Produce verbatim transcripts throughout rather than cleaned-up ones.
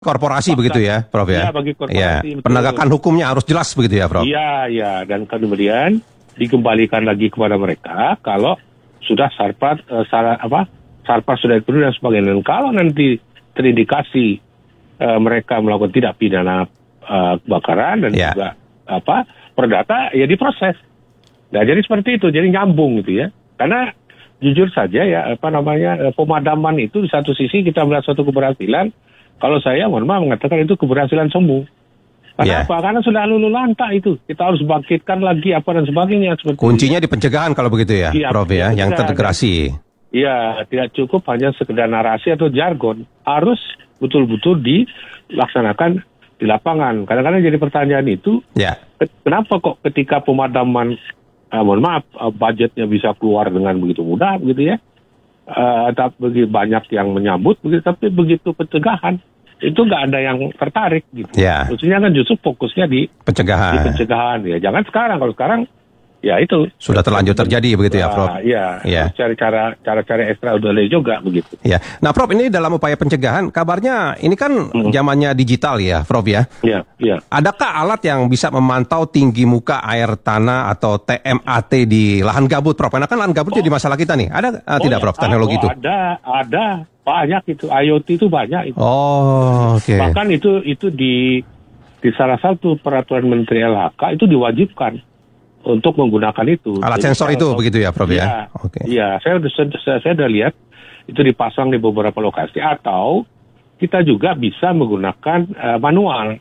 korporasi begitu ya, Prof ya? Iya, bagi korporasi. Ya. Betul. Penegakan hukumnya harus jelas begitu ya, Prof? Iya, iya. Dan kemudian dikembalikan lagi kepada mereka kalau sudah sarpat, uh, sar, apa, sarpat sudah dipenuhi dan sebagainya. Dan kalau nanti terindikasi uh, mereka melakukan tidak pidana uh, kebakaran dan ya. juga apa perdata, ya diproses. Nah, jadi seperti itu, jadi nyambung gitu ya. Karena jujur saja ya, apa namanya, pemadaman itu di satu sisi kita melihat suatu keberhasilan. Kalau saya mohon maaf mengatakan itu keberhasilan semu. Kenapa? Yeah. Karena sudah lulu lantak itu. Kita harus bangkitkan lagi apa dan sebagainya. Kuncinya di pencegahan kalau begitu ya, ya Prof ya, yang terintegrasi. Iya, tidak cukup hanya sekedar narasi atau jargon. Harus betul-betul dilaksanakan di lapangan. Kadang-kadang jadi pertanyaan itu, yeah. Kenapa kok ketika pemadaman, eh, mohon maaf, budgetnya bisa keluar dengan begitu mudah, begitu ya? Uh, tapi banyak yang menyambut, begitu, tapi begitu pencegahan itu nggak ada yang tertarik gitu. Yeah. Maksudnya kan justru fokusnya di pencegahan. Di pencegahan ya. Jangan sekarang, kalau sekarang ya itu sudah terlanjur terjadi begitu ya, Prof. Iya. Ya. Cari cara cara-cara extraordinary juga begitu. Ya. Nah, Prof, ini dalam upaya pencegahan, kabarnya ini kan mm-hmm. zamannya digital ya, Prof ya. Iya. Iya. Adakah alat yang bisa memantau tinggi muka air tanah atau T M A T di lahan gabut, Prof? Karena kan lahan gabut oh. jadi masalah kita nih. Ada uh, oh, tidak, ya. Prof, teknologi oh, itu? Ada, ada. Banyak itu, IoT itu banyak itu. Oh, oke. Okay. Bahkan itu itu di di salah satu peraturan Menteri L H K itu diwajibkan untuk menggunakan itu. Alat Jadi, sensor itu begitu ya, Prof ya? Iya, Oke. Okay. Iya, saya saya saya udah lihat itu dipasang di beberapa lokasi, atau kita juga bisa menggunakan uh, manual.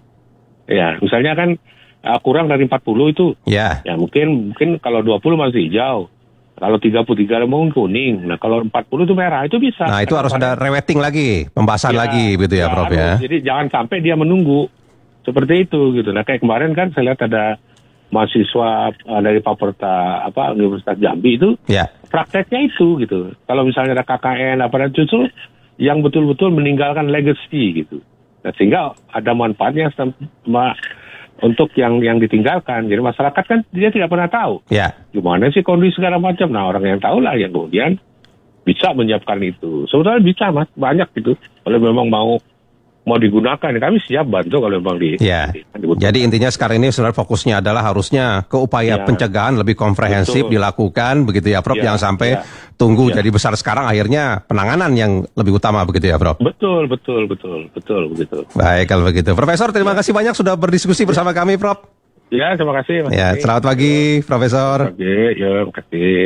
Ya, misalnya kan uh, kurang dari empat puluh itu. Ya. Ya, mungkin mungkin kalau dua puluh masih hijau. Kalau tiga puluh tiga mau kuning. Nah, kalau empat puluh itu merah, itu bisa. Nah, itu harus ada reweting lagi, pembahasan ya, lagi gitu ya, ya Prof ya. Jadi jangan sampai dia menunggu seperti itu gitu. Nah, kayak kemarin kan saya lihat ada mahasiswa uh, dari Paperta apa Universitas Jambi itu, ya. Prakteknya itu gitu. Kalau misalnya ada K K N apa dan justru yang betul-betul meninggalkan legacy gitu. Nah, sehingga ada manfaatnya sama untuk yang yang ditinggalkan. Jadi masyarakat kan dia tidak pernah tahu. Ya. Gimana sih kondisi segala macam. Nah, orang yang tahu lah yang kemudian bisa menyiapkan itu. Sebetulnya bisa, Mas, banyak gitu. Kalau memang mau mau digunakan, kami siap bantu kalau memang di. Ya. Di, di, Jadi intinya sekarang ini sebenarnya fokusnya adalah harusnya ke upaya ya. pencegahan lebih komprehensif Betul. dilakukan begitu ya, Prof. Ya. Jangan sampai ya. tunggu ya. jadi besar sekarang, akhirnya penanganan yang lebih utama begitu ya, Prof. Betul, betul, betul, betul, begitu. Baik kalau begitu, Profesor. Terima ya. kasih banyak sudah berdiskusi bersama kami, Prof. Ya, terima kasih, Mas. Ya, selamat pagi, Profesor. Oke, ya, terima kasih.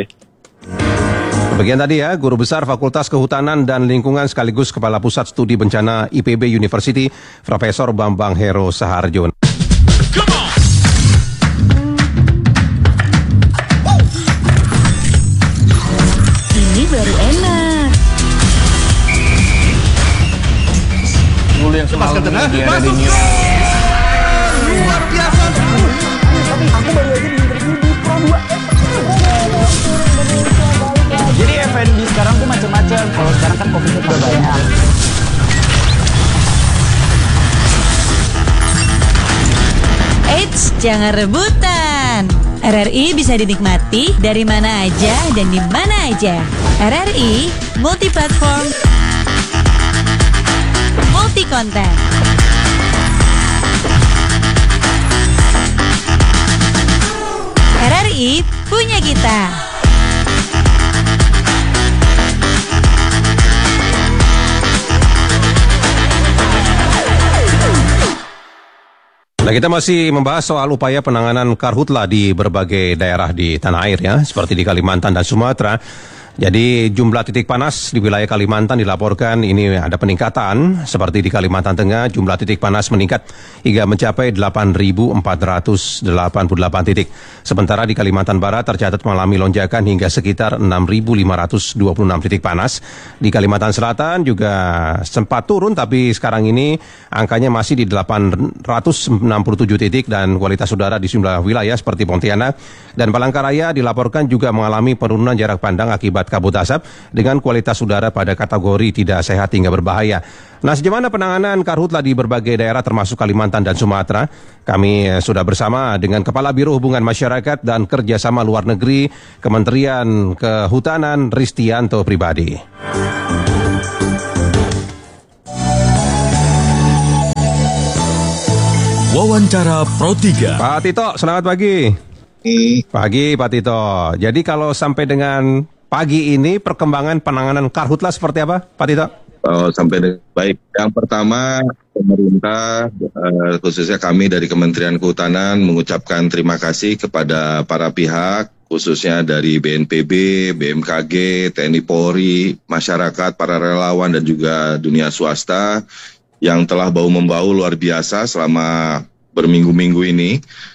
Bagian tadi ya, Guru Besar Fakultas Kehutanan dan Lingkungan sekaligus Kepala Pusat Studi Bencana I P B University, Profesor Bambang Hero Saharjo. Ini baru enak. Dulu yang semalam dia ada di New luar biasa. Aku baru aja di interview di Pro dua. Jadi F and B sekarang tuh macam-macam. Kalau sekarang kan kopinya udah banyak. Eits, jangan rebutan. R R I bisa dinikmati dari mana aja dan di mana aja. R R I multi platform, multi konten. R R I punya kita. Nah, kita masih membahas soal upaya penanganan karhutla di berbagai daerah di tanah air ya, seperti di Kalimantan dan Sumatera. Jadi jumlah titik panas di wilayah Kalimantan dilaporkan ini ada peningkatan, seperti di Kalimantan Tengah jumlah titik panas meningkat hingga mencapai delapan ribu empat ratus delapan puluh delapan titik. Sementara di Kalimantan Barat tercatat mengalami lonjakan hingga sekitar enam ribu lima ratus dua puluh enam titik panas. Di Kalimantan Selatan juga sempat turun, tapi sekarang ini angkanya masih di delapan ratus enam puluh tujuh titik dan kualitas udara di sejumlah wilayah seperti Pontianak dan Palangkaraya dilaporkan juga mengalami penurunan jarak pandang akibat kabut asap dengan kualitas udara pada kategori tidak sehat hingga berbahaya. Nah, sejauh mana penanganan karhutla di berbagai daerah termasuk Kalimantan dan Sumatera? Kami sudah bersama dengan Kepala Biro Hubungan Masyarakat dan Kerjasama Luar Negeri Kementerian Kehutanan Ristianto Pribadi. Wawancara Pro tiga. Pak Tito, selamat pagi. Pagi Pak Tito. Jadi kalau sampai dengan pagi ini perkembangan penanganan karhutla seperti apa Pak Tito? Oh, sampai dengan baik. Yang pertama, pemerintah uh, khususnya kami dari Kementerian Kehutanan mengucapkan terima kasih kepada para pihak, khususnya dari B N P B, B M K G, T N I Polri, masyarakat, para relawan dan juga dunia swasta yang telah bahu-membahu luar biasa selama berminggu-minggu ini.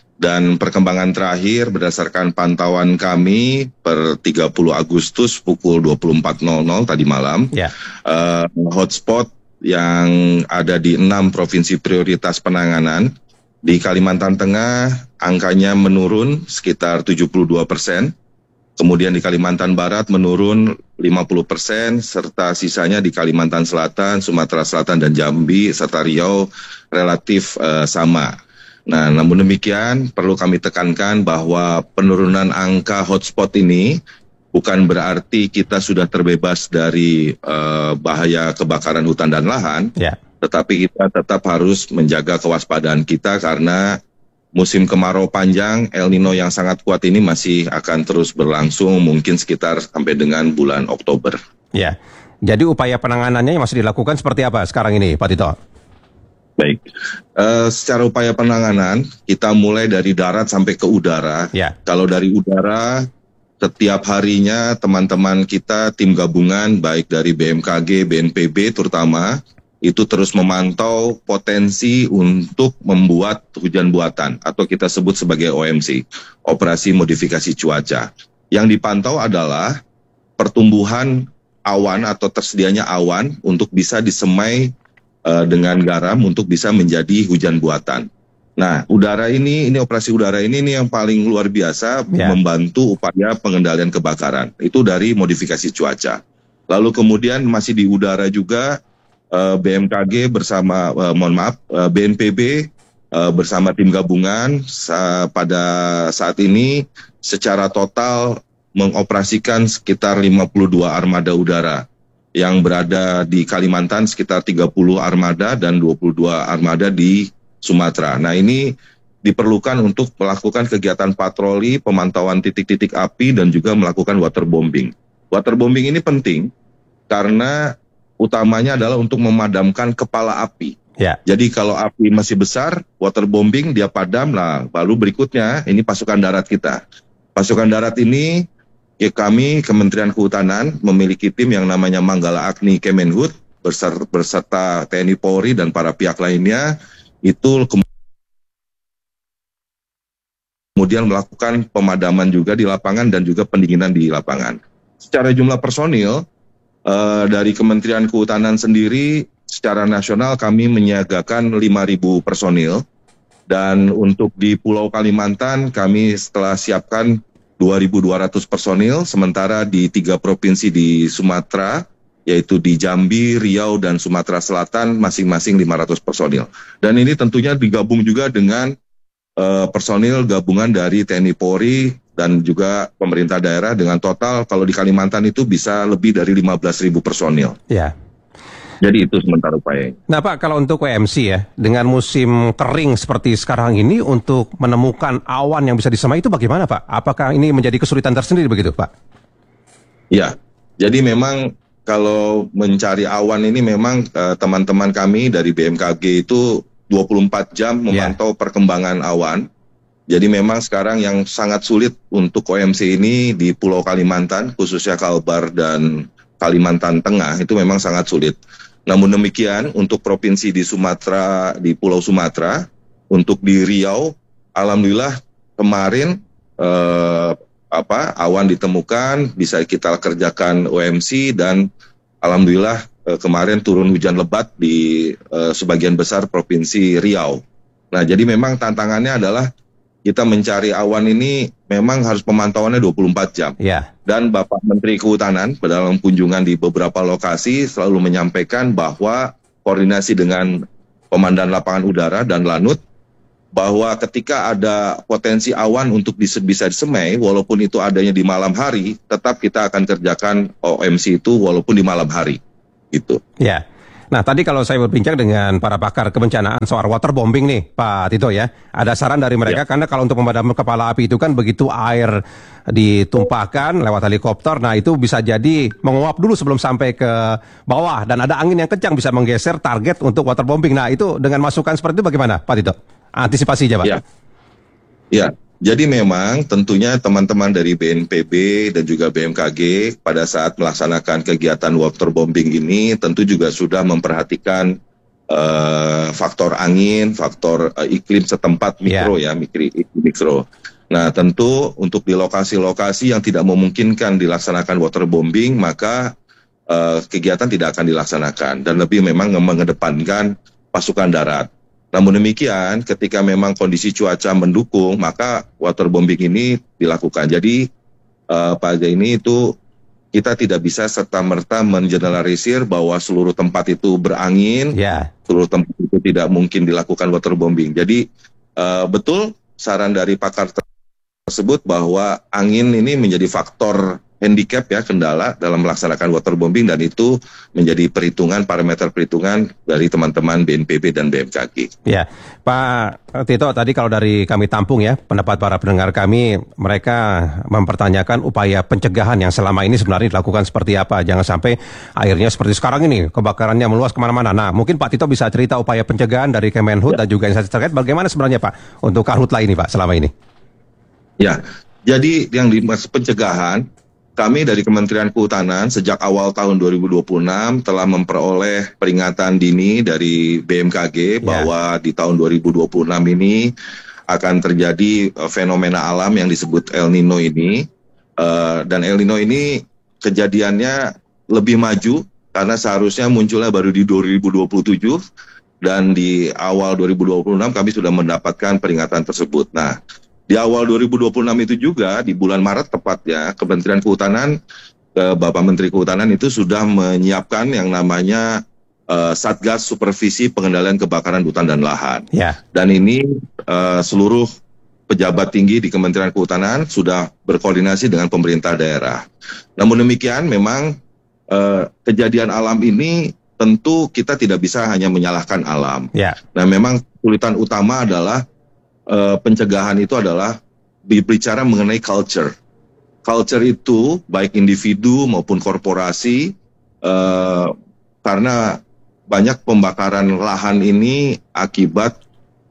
Dan perkembangan terakhir berdasarkan pantauan kami per tiga puluh Agustus pukul dua puluh empat nol nol tadi malam, yeah. uh, hotspot yang ada di enam provinsi prioritas penanganan di Kalimantan Tengah angkanya menurun sekitar tujuh puluh dua persen, kemudian di Kalimantan Barat menurun lima puluh persen, serta sisanya di Kalimantan Selatan, Sumatera Selatan dan Jambi serta Riau relatif uh, sama. Nah, namun demikian perlu kami tekankan bahwa penurunan angka hotspot ini bukan berarti kita sudah terbebas dari uh, bahaya kebakaran hutan dan lahan, yeah. Tetapi kita tetap harus menjaga kewaspadaan kita karena musim kemarau panjang El Nino yang sangat kuat ini masih akan terus berlangsung mungkin sekitar sampai dengan bulan Oktober. Ya, yeah. Jadi upaya penanganannya yang masih dilakukan seperti apa sekarang ini, Pak Tito? Baik, uh, secara upaya penanganan kita mulai dari darat sampai ke udara. Yeah. Kalau dari udara, setiap harinya teman-teman kita tim gabungan baik dari B M K G, B N P B terutama itu terus memantau potensi untuk membuat hujan buatan atau kita sebut sebagai O M C, operasi modifikasi cuaca. Yang dipantau adalah pertumbuhan awan atau tersedianya awan untuk bisa disemai dengan garam untuk bisa menjadi hujan buatan. Nah, udara ini, ini operasi udara ini, ini yang paling luar biasa yeah. membantu upaya pengendalian kebakaran. Itu dari modifikasi cuaca. Lalu kemudian masih di udara juga uh, B M K G bersama, uh, mohon maaf, uh, B N P B uh, bersama tim gabungan sa- pada saat ini secara total mengoperasikan sekitar lima puluh dua armada udara. Yang berada di Kalimantan sekitar tiga puluh armada dan dua puluh dua armada di Sumatera. Nah, ini diperlukan untuk melakukan kegiatan patroli, pemantauan titik-titik api dan juga melakukan waterbombing. Waterbombing ini penting karena utamanya adalah untuk memadamkan kepala api. Yeah. Jadi kalau api masih besar, waterbombing dia padam lah. Lalu berikutnya ini pasukan darat kita. Pasukan darat ini ya, kami Kementerian Kehutanan memiliki tim yang namanya Manggala Agni Kemenhut beserta, beserta T N I Polri dan para pihak lainnya itu kemudian melakukan pemadaman juga di lapangan dan juga pendinginan di lapangan. Secara jumlah personil eh, dari Kementerian Kehutanan sendiri secara nasional kami menyiagakan lima ribu personil dan untuk di Pulau Kalimantan kami setelah siapkan dua ribu dua ratus personil, sementara di tiga provinsi di Sumatera, yaitu di Jambi, Riau, dan Sumatera Selatan, masing-masing lima ratus personil. Dan ini tentunya digabung juga dengan uh, personil gabungan dari T N I Polri dan juga pemerintah daerah dengan total kalau di Kalimantan itu bisa lebih dari lima belas ribu personil. Ya. Jadi itu sementara upaya. Nah Pak, kalau untuk W M C ya, dengan musim kering seperti sekarang ini, untuk menemukan awan yang bisa disemai itu bagaimana Pak? Apakah ini menjadi kesulitan tersendiri begitu Pak? Ya, jadi memang kalau mencari awan ini memang uh, teman-teman kami dari B M K G itu dua puluh empat jam memantau yeah. perkembangan awan. Jadi memang sekarang yang sangat sulit untuk O M C ini di Pulau Kalimantan, khususnya Kalbar dan Kalimantan Tengah, itu memang sangat sulit. Namun demikian untuk provinsi di Sumatera, di Pulau Sumatera, untuk di Riau, alhamdulillah kemarin eh, apa awan ditemukan, bisa kita kerjakan O M C dan alhamdulillah eh, kemarin turun hujan lebat di eh, sebagian besar provinsi Riau. Nah, jadi memang tantangannya adalah kita mencari awan ini memang harus pemantauannya dua puluh empat jam. Yeah. Dan Bapak Menteri Kehutanan dalam kunjungan di beberapa lokasi selalu menyampaikan bahwa koordinasi dengan Komandan Lapangan Udara dan Lanut, bahwa ketika ada potensi awan untuk bisa disemai, walaupun itu adanya di malam hari, tetap kita akan kerjakan O M C itu walaupun di malam hari. Gitu. Ya. Nah, tadi kalau saya berbincang dengan para pakar kebencanaan soal waterbombing nih, Pak Tito ya, ada saran dari mereka ya. Karena kalau untuk memadamkan kepala api itu kan begitu air ditumpahkan lewat helikopter, nah itu bisa jadi menguap dulu sebelum sampai ke bawah dan ada angin yang kencang bisa menggeser target untuk waterbombing. Nah, itu dengan masukan seperti itu bagaimana, Pak Tito? Antisipasinya, Pak. Ya. Ya. Jadi memang tentunya teman-teman dari B N P B dan juga B M K G pada saat melaksanakan kegiatan waterbombing ini tentu juga sudah memperhatikan uh, faktor angin, faktor uh, iklim setempat mikro yeah. ya, mikro, mikro. Nah tentu untuk di lokasi-lokasi yang tidak memungkinkan dilaksanakan waterbombing maka uh, kegiatan tidak akan dilaksanakan dan lebih memang mengedepankan pasukan darat. Namun demikian, ketika memang kondisi cuaca mendukung, maka waterbombing ini dilakukan. Jadi, uh, Pak ini itu kita tidak bisa serta-merta mengeneralisir bahwa seluruh tempat itu berangin, yeah. seluruh tempat itu tidak mungkin dilakukan waterbombing. Jadi, uh, betul saran dari pakar tersebut bahwa angin ini menjadi faktor handicap ya, kendala dalam melaksanakan waterbombing dan itu menjadi perhitungan, parameter perhitungan dari teman-teman B N P B dan B M K G. Ya, Pak Tito, tadi kalau dari kami tampung ya, pendapat para pendengar kami, mereka mempertanyakan upaya pencegahan yang selama ini sebenarnya dilakukan seperti apa. Jangan sampai akhirnya seperti sekarang ini, kebakarannya meluas kemana-mana. Nah, mungkin Pak Tito bisa cerita upaya pencegahan dari Kemenhub ya. Dan juga instansi terkait, bagaimana sebenarnya Pak, untuk Karhutla ini Pak, selama ini? Ya, jadi yang dimaksud pencegahan, kami dari Kementerian Kehutanan sejak awal tahun dua ribu dua puluh enam telah memperoleh peringatan dini dari B M K G yeah. bahwa di tahun dua ribu dua puluh enam ini akan terjadi uh, fenomena alam yang disebut El Nino ini. Uh, dan El Nino ini kejadiannya lebih maju karena seharusnya munculnya baru di dua ribu dua puluh tujuh dan di awal dua ribu dua puluh enam kami sudah mendapatkan peringatan tersebut. Nah, di awal dua ribu dua puluh enam itu juga, di bulan Maret tepatnya, Kementerian Kehutanan, ke Bapak Menteri Kehutanan itu sudah menyiapkan yang namanya uh, Satgas Supervisi Pengendalian Kebakaran Hutan dan Lahan. Yeah. Dan ini uh, seluruh pejabat tinggi di Kementerian Kehutanan sudah berkoordinasi dengan pemerintah daerah. Namun demikian, memang uh, kejadian alam ini tentu kita tidak bisa hanya menyalahkan alam. Yeah. Nah, memang kesulitan utama adalah Uh, pencegahan itu adalah berbicara mengenai culture. Culture itu baik individu maupun korporasi, uh, karena banyak pembakaran lahan ini akibat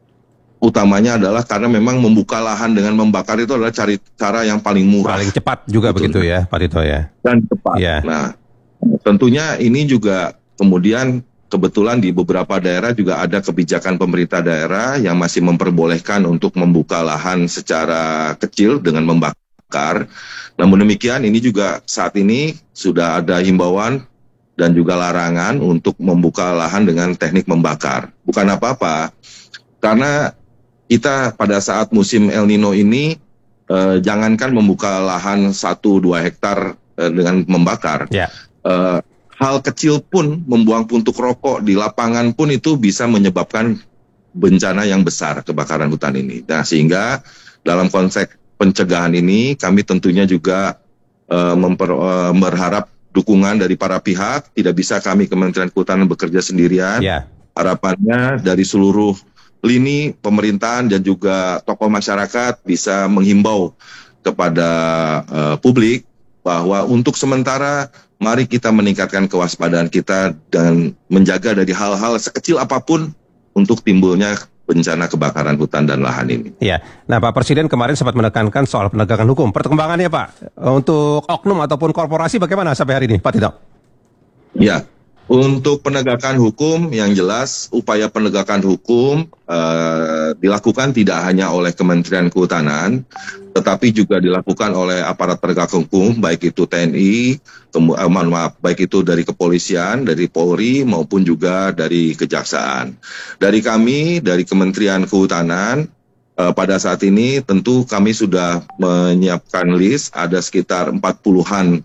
utamanya adalah karena memang membuka lahan dengan membakar itu adalah cari cara yang paling murah. Paling cepat juga begitu, begitu ya, Pak Tito ya. Dan cepat. Yeah. Nah, tentunya ini juga kemudian kebetulan di beberapa daerah juga ada kebijakan pemerintah daerah yang masih memperbolehkan untuk membuka lahan secara kecil dengan membakar. Namun demikian ini juga saat ini sudah ada himbauan dan juga larangan untuk membuka lahan dengan teknik membakar. Bukan apa-apa, karena kita pada saat musim El Nino ini eh, jangankan membuka lahan satu dua hektar eh, dengan membakar. Yeah. Eh, Hal kecil pun, membuang puntung rokok di lapangan pun itu bisa menyebabkan bencana yang besar kebakaran hutan ini. Nah, sehingga dalam konteks pencegahan ini kami tentunya juga uh, memper, uh, berharap dukungan dari para pihak. Tidak bisa kami Kementerian Kehutanan bekerja sendirian. Yeah. Harapannya dari seluruh lini pemerintahan dan juga tokoh masyarakat bisa menghimbau kepada uh, publik bahwa untuk sementara mari kita meningkatkan kewaspadaan kita dan menjaga dari hal-hal sekecil apapun untuk timbulnya bencana kebakaran hutan dan lahan ini. Ya, nah Pak Presiden kemarin sempat menekankan soal penegakan hukum. Perkembangannya Pak, untuk oknum ataupun korporasi bagaimana sampai hari ini, Pak Tito? Ya, untuk penegakan hukum yang jelas upaya penegakan hukum uh, dilakukan tidak hanya oleh Kementerian Kehutanan, tetapi juga dilakukan oleh aparat penegak hukum, baik itu T N I, kemu- eh, maaf, baik itu dari kepolisian, dari Polri, maupun juga dari kejaksaan. Dari kami, dari Kementerian Kehutanan, eh, pada saat ini tentu kami sudah menyiapkan list, ada sekitar empat puluhan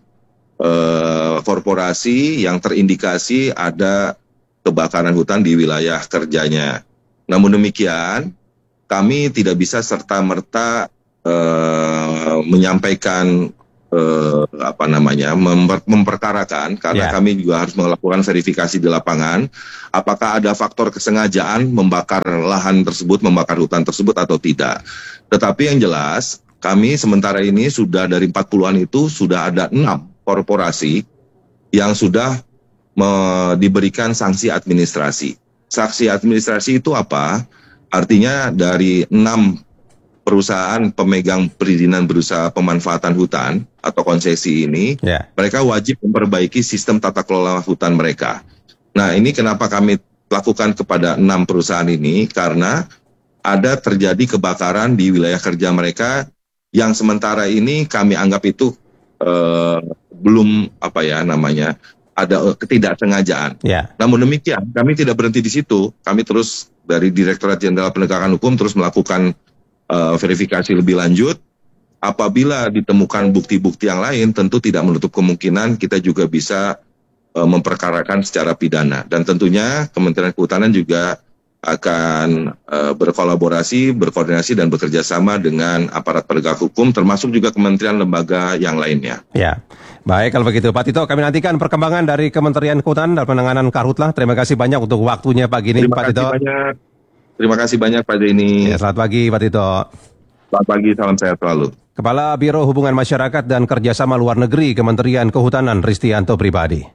eh, korporasi yang terindikasi ada kebakaran hutan di wilayah kerjanya. Namun demikian, kami tidak bisa serta-merta Uh, menyampaikan eh, apa namanya memper, memperkarakan karena yeah. kami juga harus melakukan verifikasi di lapangan apakah ada faktor kesengajaan membakar lahan tersebut, membakar hutan tersebut atau tidak. Tetapi yang jelas kami sementara ini sudah dari empat puluhan itu sudah ada enam korporasi yang sudah me, diberikan sanksi administrasi. Sanksi administrasi itu apa? Artinya dari enam perusahaan pemegang perizinan berusaha pemanfaatan hutan atau konsesi ini, yeah. mereka wajib memperbaiki sistem tata kelola hutan mereka. Nah, ini kenapa kami lakukan kepada enam perusahaan ini, karena ada terjadi kebakaran di wilayah kerja mereka yang sementara ini kami anggap itu eh, belum apa ya namanya ada ketidaksengajaan. Yeah. Namun demikian, kami tidak berhenti di situ. Kami terus dari Direktorat Jenderal Penegakan Hukum terus melakukan Uh, verifikasi lebih lanjut. Apabila ditemukan bukti-bukti yang lain, tentu tidak menutup kemungkinan kita juga bisa uh, memperkarakan secara pidana. Dan tentunya Kementerian Kehutanan juga akan uh, berkolaborasi, berkoordinasi dan bekerja sama dengan aparat penegak hukum, termasuk juga kementerian lembaga yang lainnya. Ya, baik kalau begitu Pak Tito, kami nantikan perkembangan dari Kementerian Kehutanan dan penanganan Karhutlah. Terima kasih banyak untuk waktunya pagi ini, Pak Tito. Terima kasih banyak. Terima kasih banyak Pak Denny. Ya, selamat pagi Pak Tito. Selamat pagi, salam sehat selalu. Kepala Biro Hubungan Masyarakat dan Kerjasama Luar Negeri Kementerian Kehutanan Ristianto Pribadi.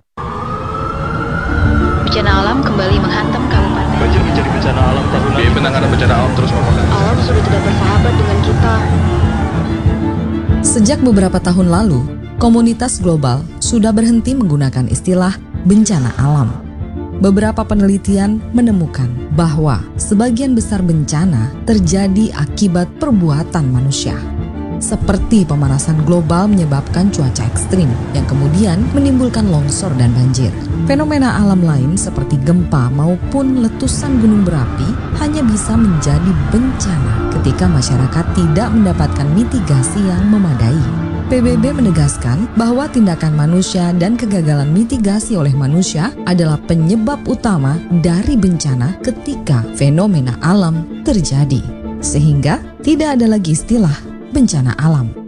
Bencana alam kembali menghantam kabupaten. Banjir menjadi bencana alam tahunan. Biaya penanganan bencana alam terus memperketat. Alam sudah tidak bersahabat dengan kita. Sejak beberapa tahun lalu, komunitas global sudah berhenti menggunakan istilah bencana alam. Beberapa penelitian menemukan bahwa sebagian besar bencana terjadi akibat perbuatan manusia. Seperti pemanasan global menyebabkan cuaca ekstrim yang kemudian menimbulkan longsor dan banjir. Fenomena alam lain seperti gempa maupun letusan gunung berapi hanya bisa menjadi bencana ketika masyarakat tidak mendapatkan mitigasi yang memadai. P B B menegaskan bahwa tindakan manusia dan kegagalan mitigasi oleh manusia adalah penyebab utama dari bencana ketika fenomena alam terjadi. Sehingga tidak ada lagi istilah bencana alam.